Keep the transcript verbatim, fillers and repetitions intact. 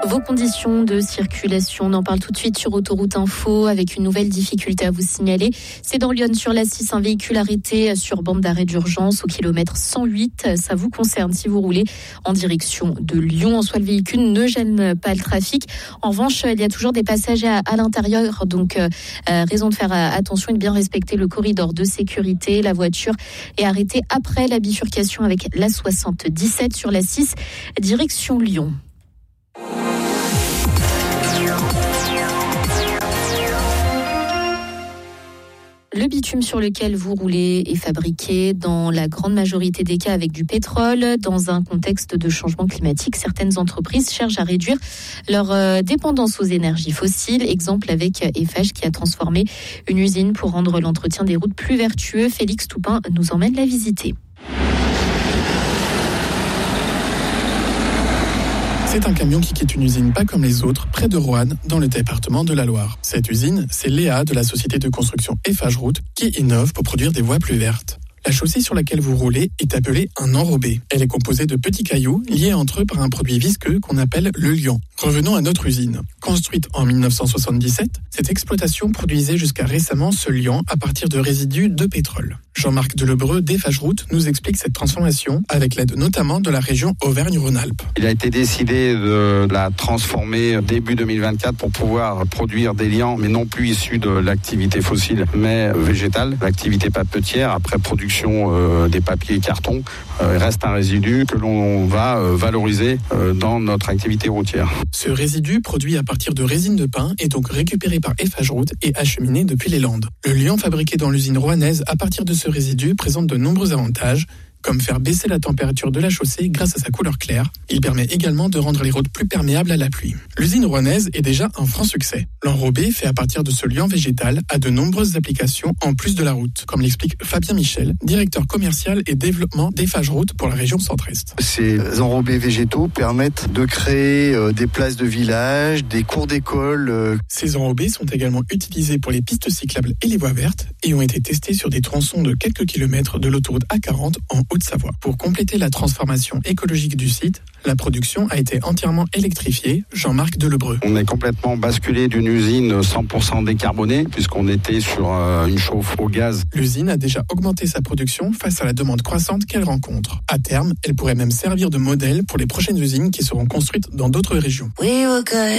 Vos conditions de circulation, on en parle tout de suite sur Autoroute Info avec une nouvelle difficulté à vous signaler. C'est dans Lyon sur l'A six, un véhicule arrêté sur bande d'arrêt d'urgence au kilomètre cent huit. Ça vous concerne si vous roulez en direction de Lyon. En soi, le véhicule ne gêne pas le trafic. En revanche, il y a toujours des passagers à, à l'intérieur. Donc, euh, raison de faire attention et de bien respecter le corridor de sécurité. La voiture est arrêtée après la bifurcation avec l'A soixante-dix-sept sur l'A six, direction Lyon. Le bitume sur lequel vous roulez est fabriqué dans la grande majorité des cas avec du pétrole. Dans un contexte de changement climatique, certaines entreprises cherchent à réduire leur dépendance aux énergies fossiles. Exemple avec Eiffage qui a transformé une usine pour rendre l'entretien des routes plus vertueux. Félix Toupin nous emmène la visiter. C'est un camion qui quitte une usine pas comme les autres, près de Roanne, dans le département de la Loire. Cette usine, c'est Léa de la société de construction Eiffage Route qui innove pour produire des voies plus vertes. La chaussée sur laquelle vous roulez est appelée un enrobé. Elle est composée de petits cailloux liés entre eux par un produit visqueux qu'on appelle le liant. Revenons à notre usine. Construite en dix-neuf cent soixante-dix-sept, cette exploitation produisait jusqu'à récemment ce liant à partir de résidus de pétrole. Jean-Marc Delebreu d'Eiffage Route nous explique cette transformation avec l'aide notamment de la région Auvergne-Rhône-Alpes. Il a été décidé de la transformer début deux mille vingt-quatre pour pouvoir produire des liants, mais non plus issus de l'activité fossile, mais végétale, l'activité papetière. Après production euh, des papiers et cartons, euh, reste un résidu que l'on va euh, valoriser euh, dans notre activité routière. Ce résidu, produit à partir de résine de pin, est donc récupéré par Eiffage Route et acheminé depuis les Landes. Le liant fabriqué dans l'usine rouennaise à partir de ce résidu présente de nombreux avantages, comme faire baisser la température de la chaussée grâce à sa couleur claire. Il permet également de rendre les routes plus perméables à la pluie. L'usine rouennaise est déjà un franc succès. L'enrobé, fait à partir de ce liant végétal, a de nombreuses applications en plus de la route, comme l'explique Fabien Michel, directeur commercial et développement d'Eiffage Route pour la région Centre-Est. Ces enrobés végétaux permettent de créer euh, des places de village, des cours d'école. Euh... Ces enrobés sont également utilisés pour les pistes cyclables et les voies vertes et ont été testés sur des tronçons de quelques kilomètres de l'autoroute A quarante en Haute-Savoie. Pour compléter la transformation écologique du site, la production a été entièrement électrifiée. Jean-Marc Delebreu. On est complètement basculé d'une usine cent pour cent décarbonée puisqu'on était sur euh, une chauffe au gaz. L'usine a déjà augmenté sa production face à la demande croissante qu'elle rencontre. À terme, elle pourrait même servir de modèle pour les prochaines usines qui seront construites dans d'autres régions.